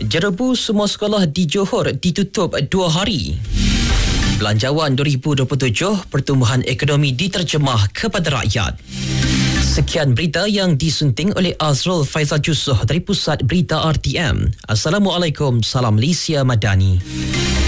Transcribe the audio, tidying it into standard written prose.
Jerebu semua sekolah di Johor ditutup 2 hari. Belanjawan 2027, pertumbuhan ekonomi diterjemah kepada rakyat. Sekian berita yang disunting oleh Azrul Faizal Jusoh dari Pusat Berita RTM. Assalamualaikum, salam Malaysia Madani.